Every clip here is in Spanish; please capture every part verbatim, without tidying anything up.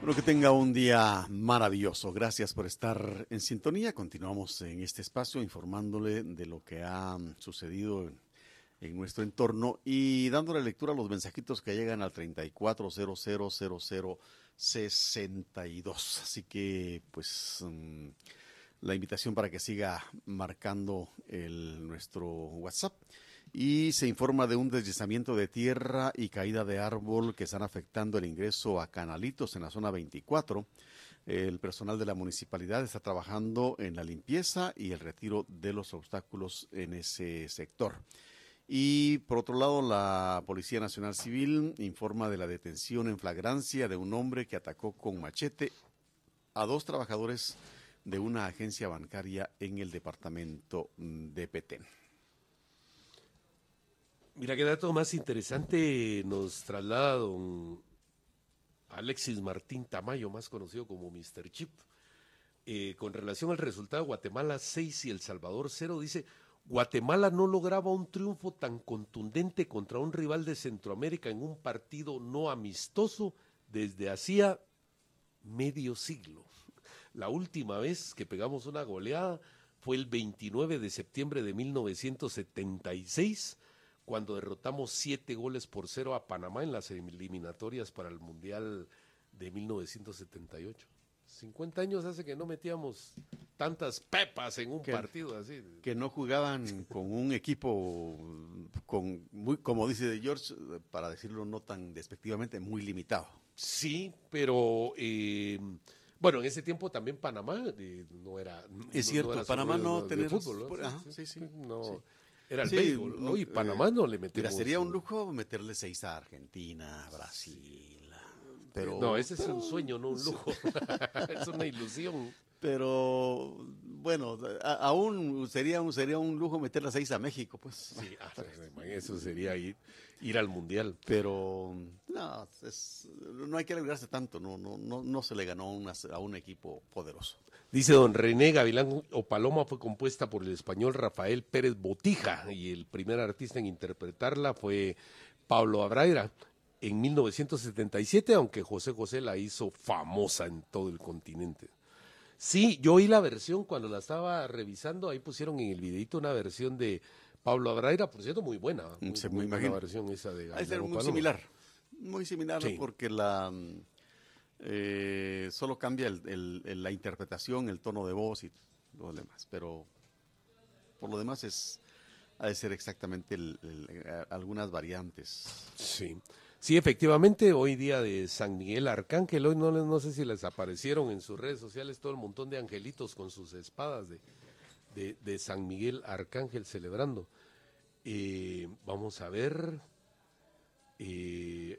Bueno, que tenga un día maravilloso. Gracias por estar en sintonía. Continuamos en este espacio informándole de lo que ha sucedido en, en nuestro entorno y dándole lectura a los mensajitos que llegan al treinta y cuatro cero cero cero cero sesenta y dos. Así que, pues, um, la invitación para que siga marcando el, nuestro WhatsApp. Y se informa de un deslizamiento de tierra y caída de árbol que están afectando el ingreso a Canalitos en la zona veinticuatro. El personal de la municipalidad está trabajando en la limpieza y el retiro de los obstáculos en ese sector. Y por otro lado, la Policía Nacional Civil informa de la detención en flagrancia de un hombre que atacó con machete a dos trabajadores de una agencia bancaria en el departamento de Petén. Mira qué dato más interesante nos traslada don Alexis Martín Tamayo, más conocido como mister Chip. Eh, con relación al resultado, Guatemala seis y El Salvador cero, dice, Guatemala no lograba un triunfo tan contundente contra un rival de Centroamérica en un partido no amistoso desde hacía medio siglo. La última vez que pegamos una goleada fue el veintinueve de septiembre de mil novecientos setenta y seis, cuando derrotamos siete goles por cero a Panamá en las eliminatorias para el Mundial de mil novecientos setenta y ocho. cincuenta años hace que no metíamos tantas pepas en un que, partido así. Que no jugaban con un equipo, con muy, como dice George, para decirlo no tan despectivamente, muy limitado. Sí, pero eh, bueno, en ese tiempo también Panamá eh, no era. Es no, cierto, no era Panamá no tenía fútbol, ¿no? Ajá, sí, sí, sí, no. sí. Era el sí, béisbol, ¿no? Y Panamá no le metimos. Mira, sería un lujo meterle seis a Argentina, Brasil. Pero, no, ese pero, es un sueño, no un lujo. Es una ilusión. Pero bueno, a, aún sería un sería un lujo meterle seis a México, pues. Sí, ah, eso sería ir, ir al Mundial. Pero no, es, no hay que alegrarse tanto, no, no, no, no se le ganó una, a un equipo poderoso. Dice don René Gavilán o Paloma fue compuesta por el español Rafael Pérez Botija y el primer artista en interpretarla fue Pablo Abraira en mil novecientos setenta y siete, aunque José José la hizo famosa en todo el continente. Sí, yo oí la versión cuando la estaba revisando, ahí pusieron en el videito una versión de Pablo Abraira, por cierto, muy buena, muy, Se muy me buena versión esa de Gavilán. Es muy Paloma. similar, muy similar Sí. porque la eh, solo cambia el, el, el, la interpretación, el tono de voz y lo demás, pero por lo demás es ha de ser exactamente el, el, algunas variantes. Sí. Sí, efectivamente, hoy día de San Miguel Arcángel, hoy no, no sé si les aparecieron en sus redes sociales todo el montón de angelitos con sus espadas de, de, de San Miguel Arcángel celebrando. Eh, vamos a ver, eh,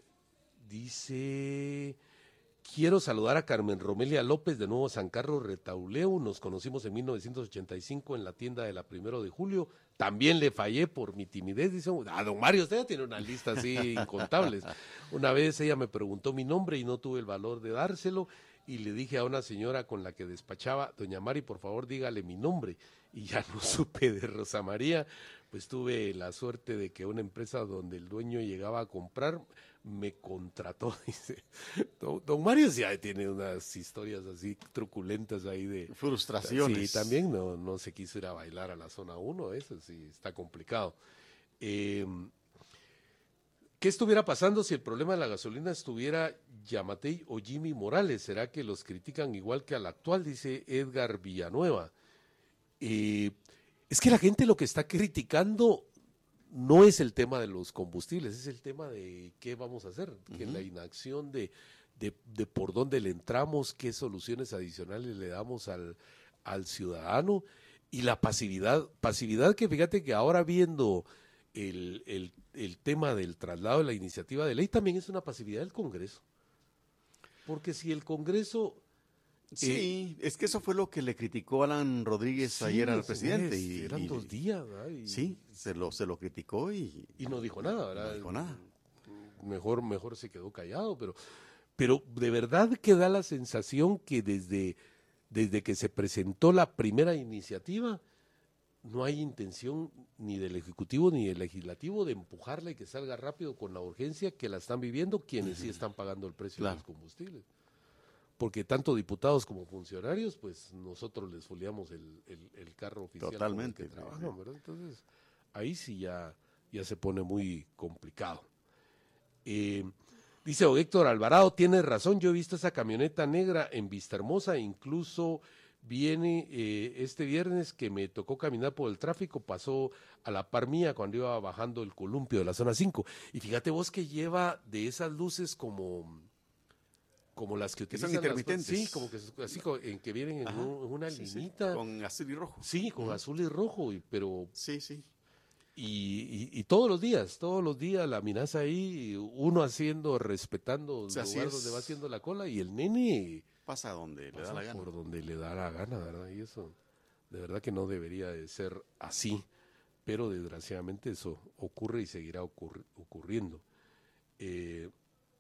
dice, quiero saludar a Carmen Romelia López de Nuevo San Carlos Retauleu, nos conocimos en mil novecientos ochenta y cinco en la tienda de la Primero de Julio, también le fallé por mi timidez, dice, ah, don Mario, usted ya tiene una lista así incontables. Una vez ella me preguntó mi nombre y no tuve el valor de dárselo y le dije a una señora con la que despachaba, doña Mari, por favor dígale mi nombre, y ya no supe de Rosa María, pues tuve la suerte de que una empresa donde el dueño llegaba a comprar me contrató, dice. Don, don Mario sí tiene unas historias así truculentas ahí de frustraciones. Sí, también no, no se quiso ir a bailar a la zona uno, eso sí está complicado. Eh, ¿Qué estuviera pasando si el problema de la gasolina estuviera Yamatei o Jimmy Morales? ¿Será que los critican igual que al actual? Dice Edgar Villanueva. Eh, es que la gente lo que está criticando no es el tema de los combustibles, es el tema de qué vamos a hacer, uh-huh. que la inacción de, de, de por dónde le entramos, qué soluciones adicionales le damos al, al ciudadano y la pasividad, pasividad que fíjate que ahora viendo el, el, el tema del traslado de la iniciativa de ley también es una pasividad del Congreso, porque si el Congreso... Sí, eh, es que eso fue lo que le criticó Alan Rodríguez sí, ayer al presidente. Es, y, eran y, dos días, ¿verdad? Y, sí, se lo, se lo criticó y... Y no dijo nada, ¿verdad? No dijo nada. Mejor, mejor se quedó callado, pero, pero de verdad que da la sensación que desde, desde que se presentó la primera iniciativa, no hay intención ni del Ejecutivo ni del Legislativo de empujarla y que salga rápido con la urgencia que la están viviendo quienes uh-huh. sí están pagando el precio claro. de los combustibles. porque tanto diputados como funcionarios, pues nosotros les foliamos el, el, el carro oficial Totalmente, con el que trabajan, ¿verdad? Entonces, ahí sí ya, ya se pone muy complicado. Eh, dice don Héctor Alvarado, tiene razón, yo he visto esa camioneta negra en Vistahermosa, incluso viene eh, este viernes que me tocó caminar por el tráfico, pasó a la par mía cuando iba bajando el columpio de la zona cinco. Y fíjate vos que lleva de esas luces como, como las que, que utilizan son intermitentes. Las, sí, como que así como, en que vienen en, un, en una sí, linita. Sí, con azul y rojo. Sí, con uh-huh. azul y rojo, y, pero... Sí, sí. Y, y, y todos los días, todos los días la miras ahí, uno haciendo, respetando el lugar donde va haciendo la cola, y el nene pasa donde pasa le da la gana. Por donde le da la gana, ¿verdad? Y eso, de verdad que no debería de ser así, pero desgraciadamente eso ocurre y seguirá ocurri- ocurriendo. Eh,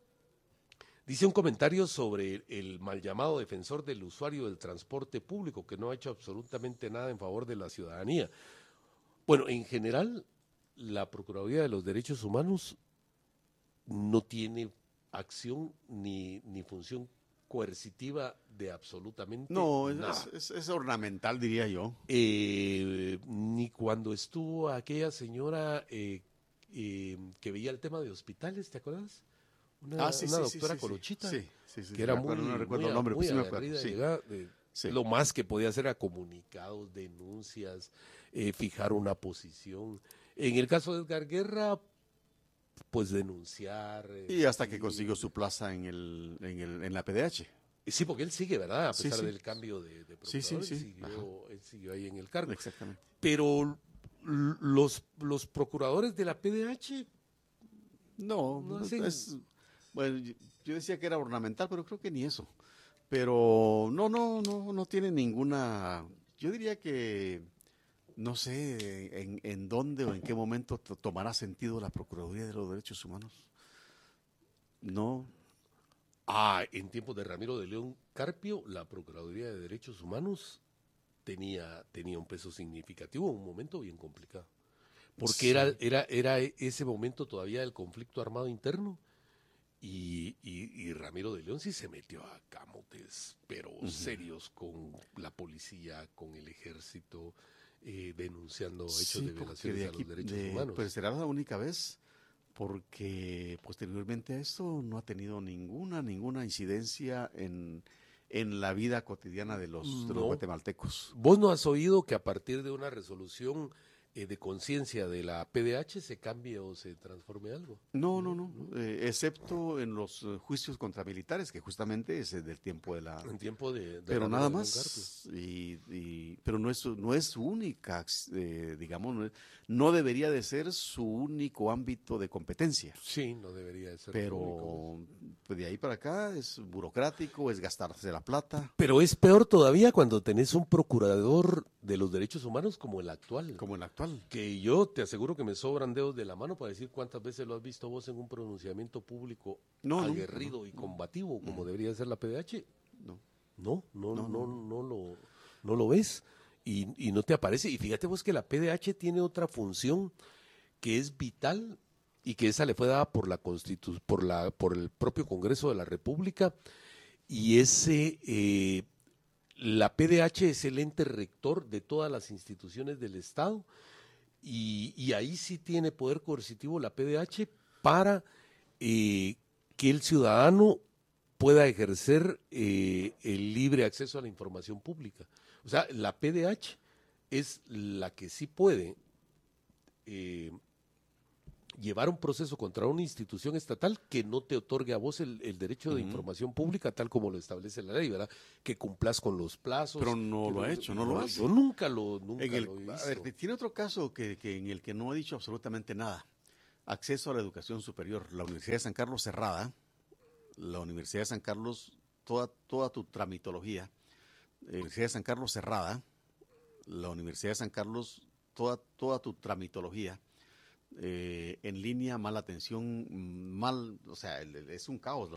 dice un comentario sobre el mal llamado defensor del usuario del transporte público, que no ha hecho absolutamente nada en favor de la ciudadanía. Bueno, en general, la Procuraduría de los Derechos Humanos no tiene acción ni, ni función coercitiva de absolutamente no, nada. No, es, es, es ornamental, diría yo. Eh, ni cuando estuvo aquella señora eh, eh, que veía el tema de hospitales, ¿te acuerdas? Una, ah, sí, una sí, doctora sí, Colochita, sí, sí, sí, que era recuerdo, muy, no recuerdo muy, el nombre, muy pues sí me acuerdo. Sí. Llegaba, eh, sí. Lo más que podía hacer era comunicados, denuncias, eh, fijar una posición. En el caso de Edgar Guerra, pues denunciar. Eh, y hasta que consiguió su plaza en el, en el en la P D H. Sí, porque él sigue, ¿verdad? A pesar sí, sí. del cambio de, de procurador, sí, sí, sí. Él, siguió, él siguió ahí en el cargo. Exactamente. Pero los, los procuradores de la P D H no, no hacen... es, bueno, yo decía que era ornamental, pero creo que ni eso. Pero no, no, no, no tiene ninguna, yo diría que no sé en, en dónde o en qué momento tomará sentido la Procuraduría de los Derechos Humanos. No. Ah, en tiempos de Ramiro de León Carpio, la Procuraduría de Derechos Humanos tenía, tenía un peso significativo, un momento bien complicado. Porque sí. era, era, era ese momento todavía del conflicto armado interno. Y, y, y Ramiro de León sí se metió a camotes, pero uh-huh. serios, con la policía, con el ejército, eh, denunciando hechos sí, de violaciones de aquí, a los derechos de, humanos. Pues será la única vez, porque posteriormente a esto no ha tenido ninguna, ninguna incidencia en, en la vida cotidiana de los, no. de los guatemaltecos. ¿Vos no has oído que a partir de una resolución eh, de conciencia de la P D H se cambie o se transforme algo? No, no, no, no. Eh, excepto en los uh, juicios contra militares, que justamente es del tiempo de la... En tiempo de... de pero nada más, y, y, pero no es, no es su única, eh, digamos, no, es, no debería de ser su único ámbito de competencia. Sí, no debería de ser. Pero pues de ahí para acá es burocrático, es gastarse la plata. Pero es peor todavía cuando tenés un procurador de los derechos humanos como el actual. Como el actual. Que yo te aseguro que me sobran dedos de la mano para decir cuántas veces lo has visto vos en un pronunciamiento público no, aguerrido no, no, y combativo como no. debería ser la P D H. No. No, no, no, no, no, no lo, no lo ves y, y no te aparece. Y fíjate vos que la P D H tiene otra función que es vital y que esa le fue dada por la Constitu- por la, por el propio Congreso de la República, y ese eh, la P D H es el ente rector de todas las instituciones del Estado, y, y ahí sí tiene poder coercitivo la P D H para eh, que el ciudadano pueda ejercer eh, el libre acceso a la información pública. O sea, la P D H es la que sí puede eh, llevar un proceso contra una institución estatal que no te otorgue a vos el, el derecho de uh-huh. información pública tal como lo establece la ley, ¿verdad? Que cumplas con los plazos. Pero no lo que, ha hecho, no, no lo hace. Yo nunca lo, nunca en el, lo he visto. A ver, tiene otro caso que, que en el que no ha dicho absolutamente nada. Acceso a la educación superior. La Universidad de San Carlos cerrada. La Universidad de San Carlos, toda, toda tu tramitología. La Universidad de San Carlos cerrada. La Universidad de San Carlos, toda, toda tu tramitología. Eh, en línea, mala atención, mal, o sea, el, el, es un caos.